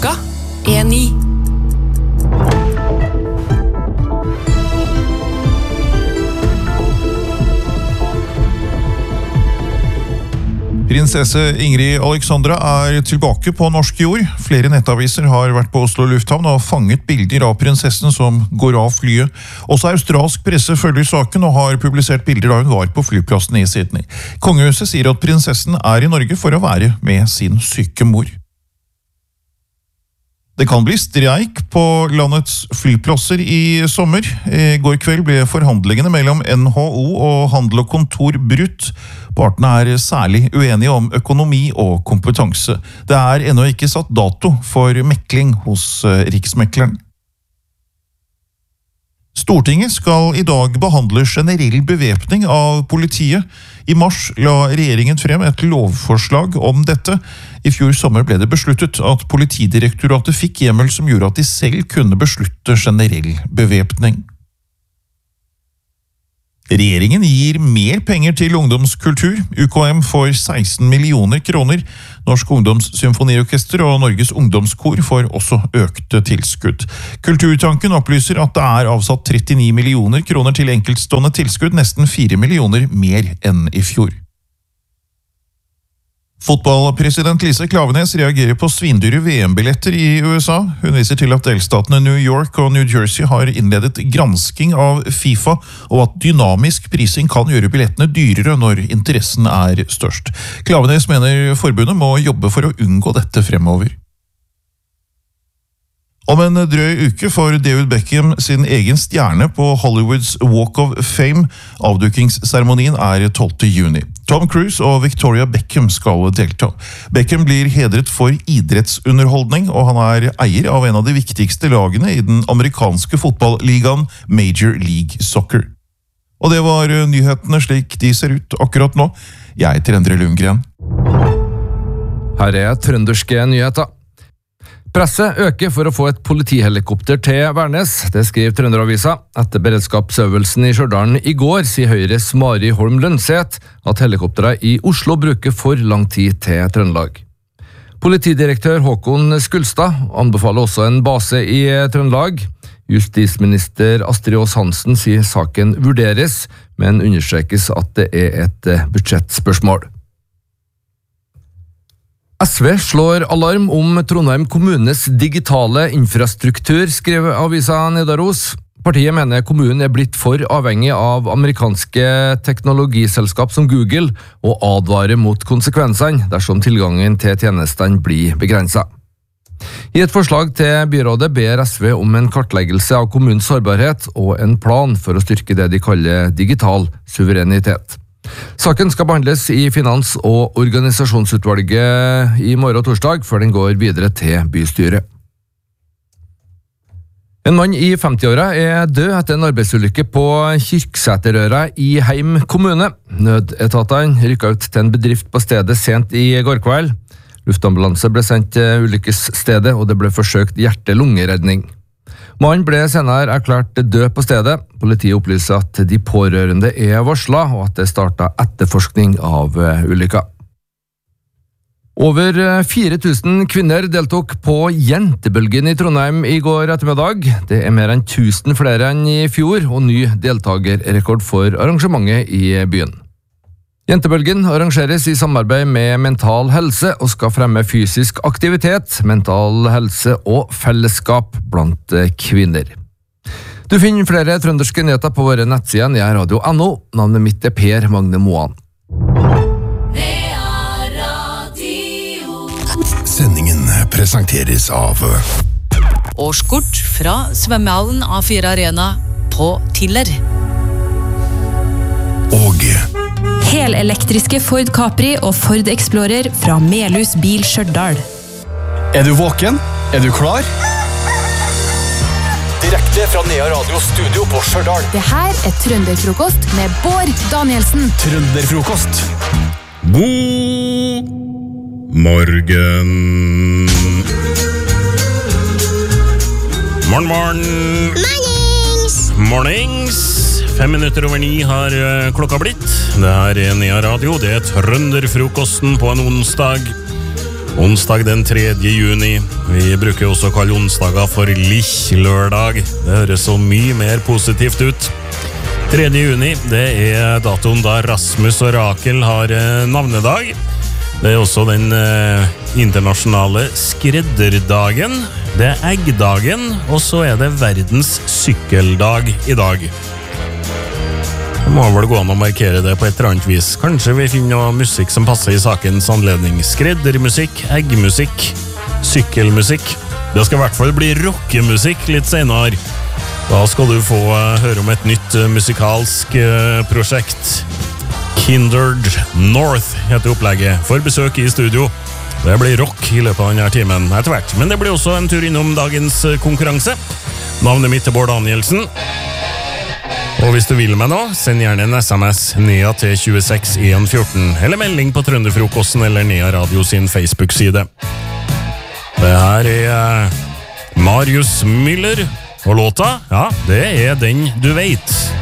Klokka er 9. Prinsesse Ingrid Alexandra tilbake på norsk jord. Flere nettaviser har vært på Oslo lufthavn og fanget bilder av prinsessen som går av flyet. Også australsk presse følger saken og har publisert bilder da hun var på flyplassen i Sydney. Kongehuset sier at prinsessen i Norge for å være med sin syke mor. Det kan bli streik på landets flyplasser i sommer. I går kveld ble forhandlingene mellom NHO og Handel og Kontor brutt. Partene særlig uenige om økonomi og kompetanse. Det ennå ikke satt dato for mekling hos Riksmekleren. Stortinget skal i dag behandle generell bevæpning av politiet. I mars la regjeringen frem et lovforslag om dette. I fjor sommer ble det besluttet at Politidirektoratet fikk hjemmel som gjorde at de selv kunne beslutte generell bevæpning. Regjeringen gir mer penger til ungdomskultur. UKM får 16 millioner kroner. Norsk Ungdomssymfoniorkester og Norges Ungdomskor får også økte tilskudd. Kulturtanken opplyser at det avsatt 39 millioner kroner til enkeltstående tilskudd, nesten 4 millioner mer enn i fjor. Fotballpresident Lise Klaveness reagerer på svindyre VM-billetter i USA. Hun viser til at delstatene New York og New Jersey har innledet gransking av FIFA, og at dynamisk prising kan gjøre billettene dyrere når interessen størst. Klaveness mener forbundet må jobbe for å unngå dette fremover. Om en drøy uke får David Beckham sin egen stjerne på Hollywoods Walk of Fame. Avdukingsseremonien 12. juni. Tom Cruise og Victoria Beckham skal delta. Beckham blir hedret for idrettsunderholdning, og han eier av en av de viktigste lagene i den amerikanske fotballligaen Major League Soccer. Og det var nyhetene slik de ser ut akkurat nå. Jeg heter Endre Lundgren. Her trønderske nyheter. Presset øker for å få et politihelikopter til Værnes, det skriver Trønderavisa. Etter beredskapsøvelsen i Stjørdalen i går, sier Høyres Mari Holm Lønseth at helikopteret i Oslo bruker for lang tid til Trøndelag. Politidirektør Håkon Skulstad anbefaler også en base i Trøndelag. Justisminister Astrid Aas Hansen sier saken vurderes, men understrekes at det et budsjettspørsmål. SV slår alarm om Trondheim kommunes digitale infrastruktur, skriver avisa Nidaros. Partiet mener kommunen blitt for avhengig av amerikanske teknologiselskap som Google, og advarer mot konsekvensene dersom tilgangen til tjenestene blir begrenset. I et forslag til byrådet ber SV om en kartleggelse av kommunens sårbarhet og en plan for å styrke det de kaller digital suverenitet. Saken skal behandles i Finans- og organisasjonsutvalget i morgen torsdag, før den går videre til bystyret. En mann i 50-åra død etter en arbeidsulykke på Kyrksæterøra i Heim kommune. Nødetatene rykket ut til en bedrift på stedet sent i går kveld. Luftambulanse ble sendt til ulykkesstedet, og det ble forsøkt hjerte-lungeredning. Mannen ble senere erklært død på stedet. Politiet opplyser at de pårørende varslet, og at det startet etterforskning av ulykka. Over 4000 kvinner deltok på Jentebølgen i Trondheim i går ettermiddag. Det mer enn 1000 flere enn i fjor, og ny deltagerrekord for arrangementet i byen. Jentebølgen arrangeres i samarbeid med Mental Helse og skal fremme fysisk aktivitet, mental helse og fellesskap blant kvinner. Du finner flere trønderske nyheter på våre nettsider nearadio.no. Navnet mitt Per Magne Moan. Sendingen presenteres av Årskort fra svømmehallen A4 Arena på Tiller. Og Helelektriske Ford Capri og Ford Explorer fra Melhus Bil Stjørdal. Du våken? Du klar? Direkte fra Nea Radio Studio på Stjørdal. Det her Trønderfrokost med Bård Danielsen. Trønderfrokost. God morgen. Morgen. Mornings. 5 minutter over 9 har klokka blitt. Det Nea Radio, det Trønderfrokosten på en onsdag. Onsdag den 3. juni. Vi bruker også å kalle onsdager for Likkjlørdag. Det høres så mye mer positivt ut. 3. juni, det er datoen da Rasmus og Rakel har navnedag. Det er også den internasjonale skredderdagen. Det er eggdagen, og så er det verdens sykkeldag i dag. Det må vel gå an å markere det på et eller annet vis. Kanskje vi finner noe musikk som passer i sakens anledning. Skreddermusikk, eggmusikk, sykkelmusikk. Det skal i hvert fall bli rockemusikk litt senere. Da skal du få høre om et nytt musikalsk prosjekt. Kindred North heter opplegget. For besøk i studio. Det blir rock i løpet av denne timen etter hvert. Men det blir også en tur innom dagens konkurranse. Navnet mitt er Bård Danielsen. Og hvis du vil meg nå, send gjerne en SMS Nea til 26114, eller melding på Trønderfrokosten eller Nea Radio sin Facebook-side. Det her er Marius Müller, og låta, ja, det er Den du vet.